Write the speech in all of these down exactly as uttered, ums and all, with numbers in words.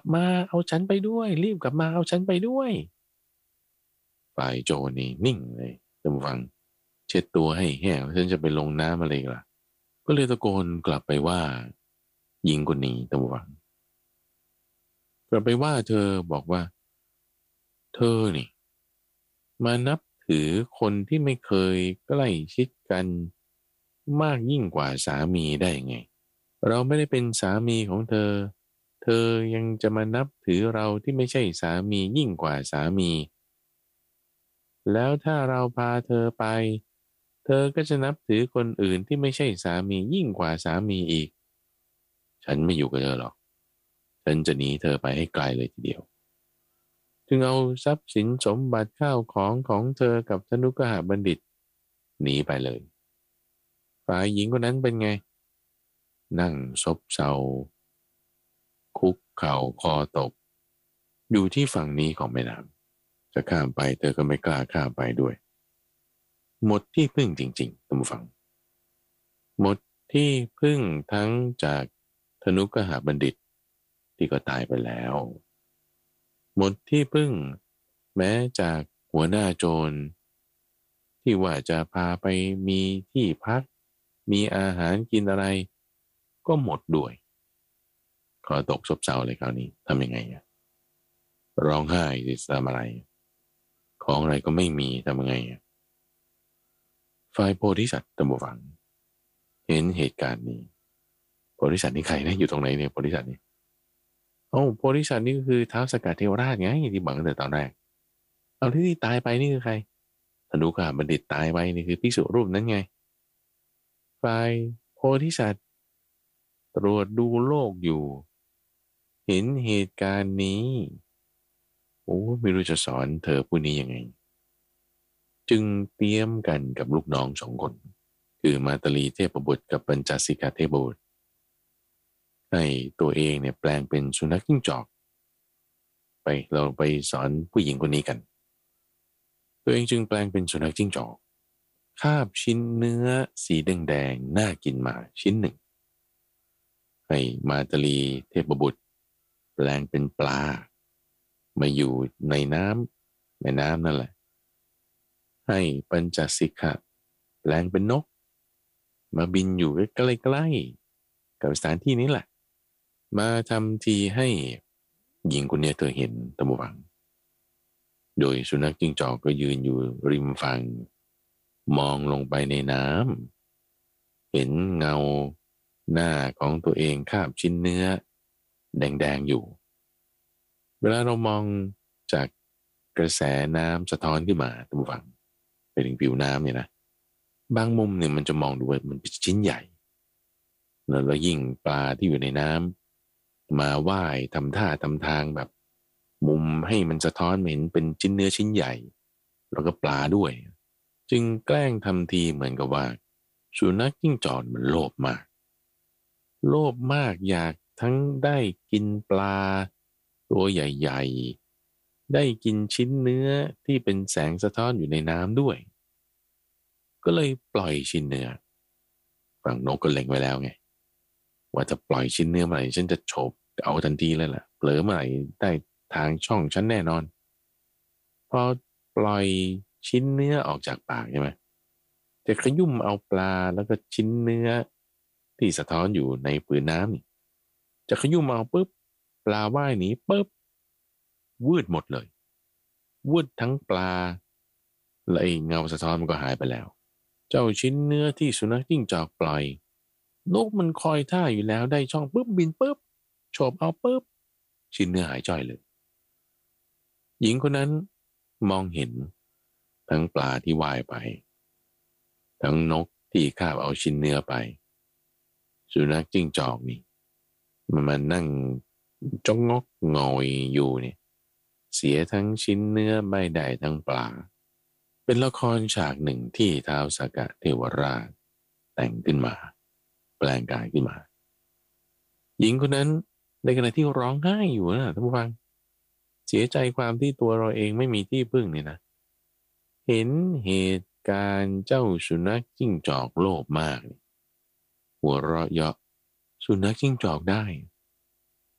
มาเอาฉันไปด้วยรีบกลับมาเอาฉันไปด้วยฝ่ายโจรนี่นิ่งเลยท่านผู้ฟังเช็ดตัวให้แห้งฉันจะไปลงน้ำอะไรอีกล่ะก็เลยตะโกนกลับไปว่าหญิงคนนี้ท่านผู้ฟังกลับไปว่าเธอบอกว่าเธอนี่มานับถือคนที่ไม่เคยใกล้ชิดกันมากยิ่งกว่าสามีได้ไงเราไม่ได้เป็นสามีของเธอเธอยังจะมานับถือเราที่ไม่ใช่สามียิ่งกว่าสามีแล้วถ้าเราพาเธอไปเธอก็จะนับถือคนอื่นที่ไม่ใช่สามียิ่งกว่าสามีอีกฉันไม่อยู่กับเธอหรอกฉันจะหนีเธอไปให้ไกลเลยทีเดียวจึงเอาทรัพย์สินสมบัติข้าวของของเธอกับธนุกหบัณฑิตหนีไปเลยฝ่ายหญิงคนนั้นเป็นไงนั่งซบเซาคุกเข่าคอตกอยู่ที่ฝั่งนี้ของแม่น้ำจะข้ามไปเธอก็ไม่กล้าข้ามไปด้วยหมดที่พึ่งจริงๆท่านผู้ฟังหมดที่พึ่งทั้งจากธนุกหบัณฑิตที่ก็ตายไปแล้วหมดที่พึ่งแม้จากหัวหน้าโจรที่ว่าจะพาไปมีที่พักมีอาหารกินอะไรก็หมดด้วยขอตกซบเซาเลยคราวนี้ทำยังไงอะร้องไห้จะทำอะไรของอะไรก็ไม่มีทำยังไงอะฝ่ายโพธิสัตว์ตัมบฟังเห็นเหตุการณ์นี้โพธิสัตว์นี่ใครนะอยู่ตรงไหนเนี่ยโพธิสัตว์นี่โอ้โพธิสัตว์นี่ก็คือท้าวสกกัดเทวราชไงที่บอกตั้งแต่ตอนแรกเอาที่ที่ตายไปนี่คือใครธนุกาบัณฑิตตายไปนี่คือภิกษุรูปนั้นไงฝ่ายโพธิสัตว์ตรวจดูโลกอยู่เห็นเหตุการณ์นี้โอ้ไม่รู้จะสอนเธอผู้นี้ยังไงจึงเตรียมกันกับลูกน้องสองคนคือมาตลีเทพบุตรกับปัญจสิกาเทพบุตรให้ตัวเองเนี่ยแปลงเป็นสุนัขจิ้งจอกไปเราไปสอนผู้หญิงคนนี้กันตัวเองจึงแปลงเป็นสุนัขจิ้งจอกคาบชิ้นเนื้อสีแดงๆน่ากินมาชิ้นหนึ่งให้มาตลีเทพบุตรแปลงเป็นปลามาอยู่ในน้ำแม่น้ำนั่นแหละให้ปัญจสิกะแปลงเป็นนกมาบินอยู่ใกล้ๆกับสถานที่นี้แหละมาทำทีให้หญิงคนนี้เธอเห็นตะมวังโดยสุนัขจิ้งจอกก็ยืนอยู่ริมฝั่งมองลงไปในน้ำเห็นเงาหน้าของตัวเองคาบชิ้นเนื้อแดงๆอยู่เวลาเรามองจากกระแสน้ำสะท้อนขึ้นมาตะมวังไปถึงผิวน้ำเนี่ยนะบางมุมเนี่ยมันจะมองดูว่ามันเป็นชิ้นใหญ่แล้วยิ่งปลาที่อยู่ในน้ำมาว่ายทำท่าทำทางแบบมุมให้มันสะท้อนเห็นเป็นชิ้นเนื้อชิ้นใหญ่แล้วก็ปลาด้วยจึงแกล้งทำทีเหมือนกับว่าสุนัขจิ้งจอกมันโลภมากโลภมากอยากทั้งได้กินปลาตัวใหญ่ๆได้กินชิ้นเนื้อที่เป็นแสงสะท้อนอยู่ในน้ำด้วยก็เลยปล่อยชิ้นเนื้อฝั่งนกก็เล็งไว้แล้วไงว่าจะปล่อยชิ้นเนื้อเมื่อไหร่ฉันจะโฉบเอาทันทีเลยล่ะเผลอเมื่อไหร่ได้ทางช่องฉันแน่นอนพอปล่อยชิ้นเนื้อออกจากปากใช่ไหมจะขยุ่มเอาปลาแล้วก็ชิ้นเนื้อที่สะท้อนอยู่ในผืนน้ำนี่จะขยุ่มเอาปุ๊บปลาว่ายหนีปุ๊บวืดหมดเลยวืดทั้งปลาและไอ้เงาสะท้อนมันก็หายไปแล้วเจ้าชิ้นเนื้อที่สุนัขจิ้งจอกปล่อยนกมันคอยท่าอยู่แล้วได้ช่องปุ๊บบินปุ๊บโฉบเอาปุ๊บชิ้นเนื้อหายจ้อยเลยหญิงคนนั้นมองเห็นทั้งปลาที่ว่ายไปทั้งนกที่คาบเอาชิ้นเนื้อไปสุนัขจิ้งจอกนี่มันมานั่งจ้องงอกงอยอยู่เนี่ยเสียทั้งชิ้นเนื้อไม่ได้ทั้งปลาเป็นละครฉากหนึ่งที่ท้าวสักกะเทวราชแต่งขึ้นมาแปลงกายขึ้นมาหญิงคนนั้นในขณะที่ร้องไห้อยู่นะท่านผู้ฟังเสียใจความที่ตัวเราเองไม่มีที่พึ่งเนี่ยนะเห็นเหตุการณ์เจ้าสุนัขจิ้งจอกโลภมากหัวเราะเยาะสุนัขจิ้งจอกได้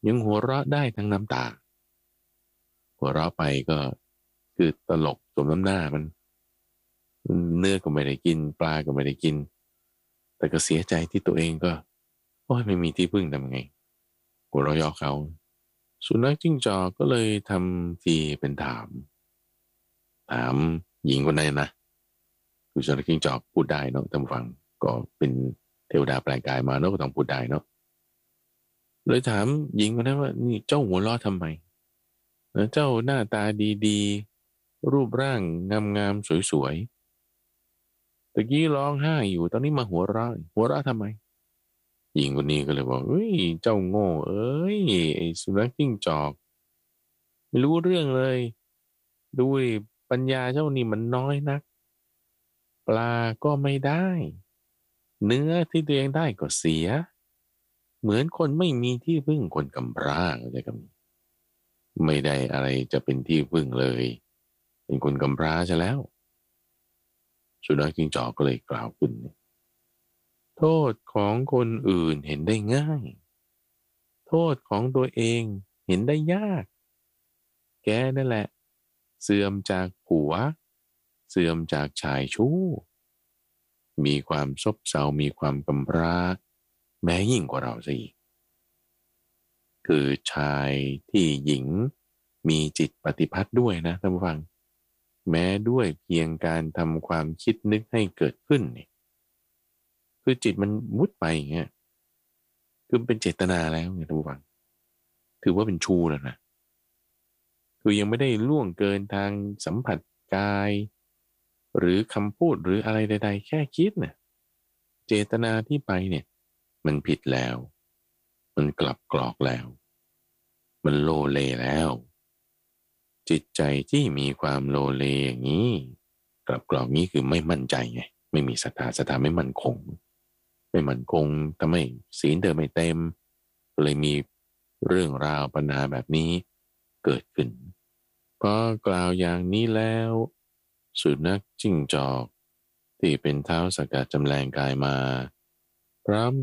ยังหัวเราะได้ทั้งน้ำตาหัวเราะไปก็คือตลกสมน้ำหน้ามันเนื้อก็ไม่ได้กินปลาก็ไม่ได้กินแต่ก็เสียใจที่ตัวเองก็โอ้ยไม่มีที่พึ่งทำไงหัวเราะย่อเขาสุนัขจิ้งจอกก็เลยทำทีเป็นถามถามหญิงคนนั้นนะคือสุนัขจิ้งจอกพูดได้เนาะท่านผู้ฟังก็เป็นเทวดาแปลงกายมาเนาะก็ต้องพูดได้เนาะเลยถามหญิงคนนั้นว่านี่เจ้าหัวเราะทำไมแล้วเจ้าหน้าตาดีๆรูปร่างงามๆสวยๆตะกี้ร้องไห้อยู่ตอนนี้มาหัวเราะหัวเราะทำไมหญิงคนนี้ก็เลยบอกเฮ้ยเจ้าโง่เอ้ยไอ้สุนัขจิ้งจอกไม่รู้เรื่องเลยด้วยปัญญาเจ้านี่มันน้อยนักปลาก็ไม่ได้เนื้อที่ตัวเองได้ก็เสียเหมือนคนไม่มีที่พึ่งคนกำพร้าเข้าใจคำนี้ไม่ได้อะไรจะเป็นที่พึ่งเลยเป็นคนกำพร้าซะแล้วสุนัขจิ้งจอกก็เลยกล่าวขึ้นโทษของคนอื่นเห็นได้ง่ายโทษของตัวเองเห็นได้ยากแกนั่นแหละเสื่อมจากผัวเสื่อมจากชายชู้มีความซบเซามีความกำพร้าแม้ยิ่งกว่าเราซะอีกคือชายที่หญิงมีจิตปฏิพัทธ์ด้วยนะท่านผู้ฟังแม้ด้วยเพียงการทำความคิดนึกให้เกิดขึ้นเนี่ยคือจิตมันมุดไปอย่างเงี้ยคือเป็นเจตนาแล้วเนี่ยท่านผู้ฟังถือว่าเป็นชู้แล้วนะคือยังไม่ได้ล่วงเกินทางสัมผัสกายหรือคำพูดหรืออะไรใดๆแค่คิดเนี่ยเจตนาที่ไปเนี่ยมันผิดแล้วมันกลับกรอกแล้วมันโลเลแล้วจิตใจที่มีความโลเลอย่างนี้กลับกรอกนี้คือไม่มั่นใจไงไม่มีศรัทธาศรัทธาไม่มั่นคงไม่มั่นคงทำให้ศีลเดิมไม่เต็มเลยมีเรื่องราวปัญหาแบบนี้เกิดขึ้นพอกล่าวอย่างนี้แล้วสุนัขจิ้งจอกที่เป็นเท้าสกัดจำแรงกายมาพร้อม